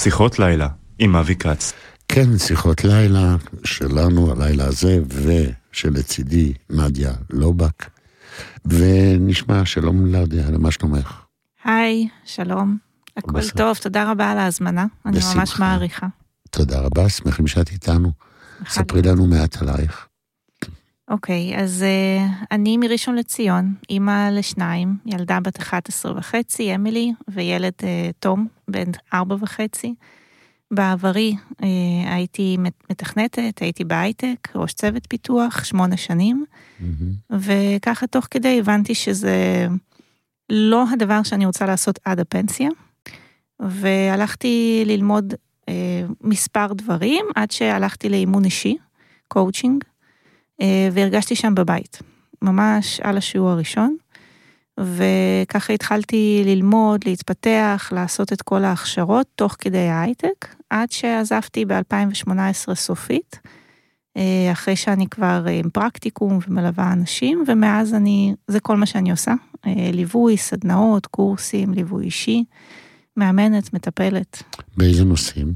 שיחות לילה עם אבי כץ. כן, שיחות לילה שלנו, הלילה הזה, ושלצידי נדיה לובק. ונשמע שלום נדיה, למה שלומך? היי, שלום. הכל טוב, תודה רבה על ההזמנה. אני ממש מעריכה. תודה רבה, שמחים שאת איתנו. ספרי לנו מעט עלייך. אוקיי, אז אני מראשון לציון, אמא לשניים, ילדה בת 11.5, אמילי, וילד תום, בן 4.5. בעברי הייתי מתכנתת, הייתי בהייטק, ראש צוות פיתוח, 8 שנים, וככה תוך כדי הבנתי שזה לא הדבר שאני רוצה לעשות עד הפנסיה, והלכתי ללמוד מספר דברים, עד שהלכתי לאימון אישי, קואוצ'ינג, והרגשתי שם בבית, ממש על השיעור הראשון, וככה התחלתי ללמוד, להתפתח, לעשות את כל ההכשרות, תוך כדי ההייטק, עד שעזבתי ב-2018 סופית, אחרי שאני כבר עם פרקטיקום ומלווה אנשים, ומאז זה כל מה שאני עושה, ליווי, סדנאות, קורסים, ליווי אישי, מאמנת, מטפלת. באיזה נושאים?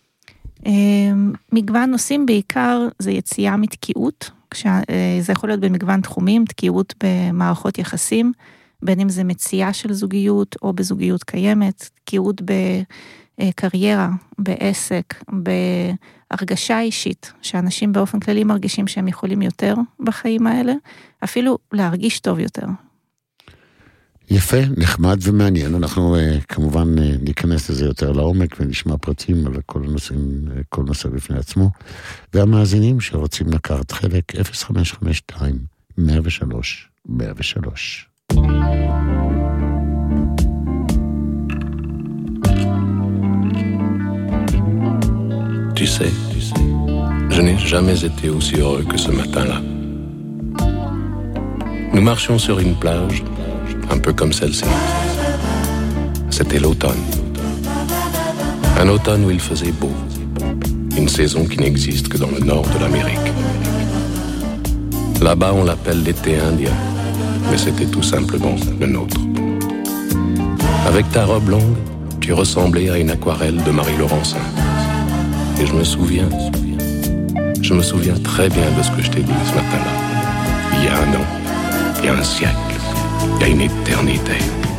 מגוון נושאים, בעיקר זה יציאה מתקיעות, זה יכול להיות במגוון תחומים, תקיעות במערכות יחסים, בין אם זה מציאה של זוגיות או בזוגיות קיימת, תקיעות בקריירה, בעסק, בהרגשה אישית, שאנשים באופן כללי מרגישים שהם יכולים יותר בחיים האלה, אפילו להרגיש טוב יותר. יפה, נחמד ומעניין. אנחנו כמובן ניכנס לזה יותר לעומק ונשמע פרטים על כל הנושאים, כל נושא בפני עצמו. והמאזינים שרוצים לקחת חלק 0552-103-103. Tu sais, je n'ai jamais été aussi heureux que ce matin-là. Nous marchions sur une plage, un peu comme celle-ci. C'était l'automne. Un automne où il faisait beau. Une saison qui n'existe que dans le nord de l'Amérique. Là-bas, on l'appelle l'été indien, mais c'était tout simplement le nôtre. Avec ta robe longue, tu ressemblais à une aquarelle de Marie Laurencin. Et je me souviens très bien de ce que je t'ai dit ce matin-là. Il y a un an, il y a un siècle, il y a une éternité.